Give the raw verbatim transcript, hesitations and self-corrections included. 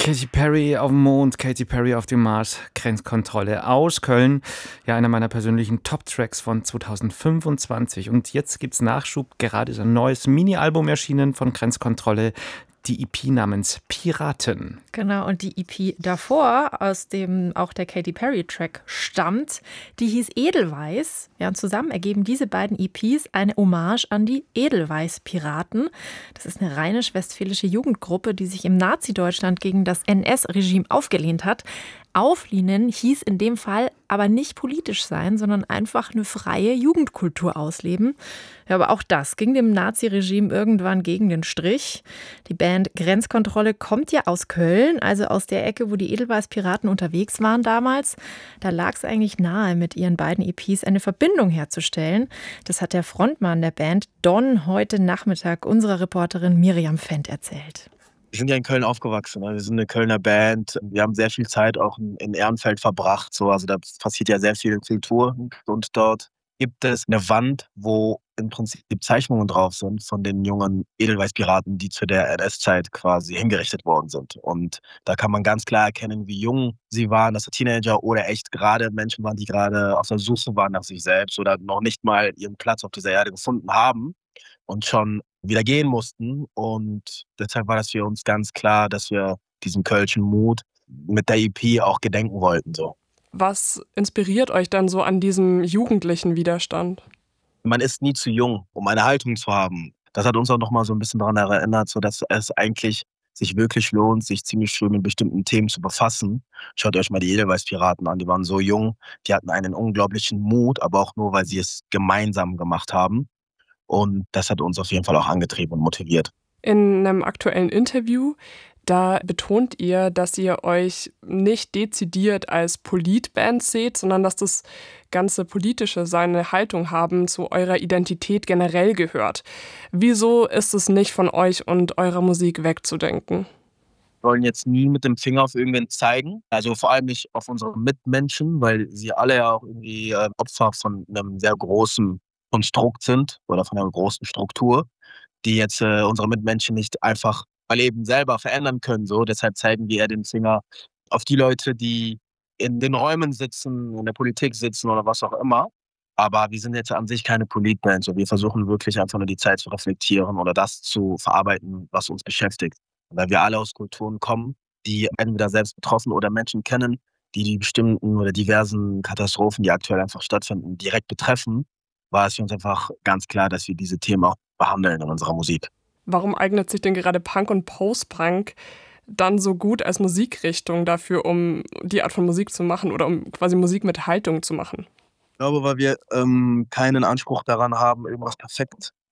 Katy Perry auf dem Mond, Katy Perry auf dem Mars, Grenzkontrolle aus Köln. Ja, einer meiner persönlichen Top-Tracks von zwanzig fünfundzwanzig. Und jetzt gibt's Nachschub. Gerade ist ein neues Mini-Album erschienen von Grenzkontrolle. Die E P namens Piraten. Genau, und die E P davor, aus dem auch der Katy Perry-Track stammt, die hieß Edelweiß. Ja, und zusammen ergeben diese beiden E Ps eine Hommage an die Edelweiß-Piraten. Das ist eine rheinisch-westfälische Jugendgruppe, die sich im Nazi-Deutschland gegen das N S-Regime aufgelehnt hat. Auflehnen hieß in dem Fall aber nicht politisch sein, sondern einfach eine freie Jugendkultur ausleben. Ja, aber auch das ging dem Nazi-Regime irgendwann gegen den Strich. Die Band Grenzkontrolle kommt ja aus Köln, also aus der Ecke, wo die Edelweiß-Piraten unterwegs waren damals. Da lag es eigentlich nahe, mit ihren beiden E Ps eine Verbindung herzustellen. Das hat der Frontmann der Band Don heute Nachmittag unserer Reporterin Miriam Fendt erzählt. Wir sind ja in Köln aufgewachsen. Wir sind eine Kölner Band. Wir haben sehr viel Zeit auch in Ehrenfeld verbracht. So, also da passiert ja sehr viel Kultur. Und dort gibt es eine Wand, wo im Prinzip Zeichnungen drauf sind von den jungen Edelweiß-Piraten, die zu der N S-Zeit quasi hingerichtet worden sind. Und da kann man ganz klar erkennen, wie jung sie waren, dass sie Teenager oder echt gerade Menschen waren, die gerade auf der Suche waren nach sich selbst oder noch nicht mal ihren Platz auf dieser Erde gefunden haben und schon wieder gehen mussten. Und deshalb war das für uns ganz klar, dass wir diesen kölschen Mut mit der E P auch gedenken wollten. So. Was inspiriert euch dann so an diesem jugendlichen Widerstand? Man ist nie zu jung, um eine Haltung zu haben. Das hat uns auch noch mal so ein bisschen daran erinnert, so dass es eigentlich sich wirklich lohnt, sich ziemlich früh mit bestimmten Themen zu befassen. Schaut euch mal die Edelweiß-Piraten an, die waren so jung, die hatten einen unglaublichen Mut, aber auch nur, weil sie es gemeinsam gemacht haben. Und das hat uns auf jeden Fall auch angetrieben und motiviert. In einem aktuellen Interview, da betont ihr, dass ihr euch nicht dezidiert als Politband seht, sondern dass das ganze Politische seine Haltung haben zu eurer Identität generell gehört. Wieso ist es nicht von euch und eurer Musik wegzudenken? Wir wollen jetzt nie mit dem Finger auf irgendwen zeigen, also vor allem nicht auf unsere Mitmenschen, weil sie alle ja auch irgendwie äh, Opfer von einem sehr großen Konstrukt sind oder von einer großen Struktur, die jetzt äh, unsere Mitmenschen nicht einfach mal eben selber verändern können. So. Deshalb zeigen wir eher den Finger auf die Leute, die in den Räumen sitzen, in der Politik sitzen oder was auch immer. Aber wir sind jetzt an sich keine Politband. So. Wir versuchen wirklich einfach nur die Zeit zu reflektieren oder das zu verarbeiten, was uns beschäftigt. Weil wir alle aus Kulturen kommen, die entweder selbst betroffen oder Menschen kennen, die die bestimmten oder diversen Katastrophen, die aktuell einfach stattfinden, direkt betreffen, war es für uns einfach ganz klar, dass wir diese Themen auch behandeln in unserer Musik. Warum eignet sich denn gerade Punk und Post-Punk dann so gut als Musikrichtung dafür, um die Art von Musik zu machen oder um quasi Musik mit Haltung zu machen? Ich glaube, weil wir ähm, keinen Anspruch daran haben, irgendwas perfekt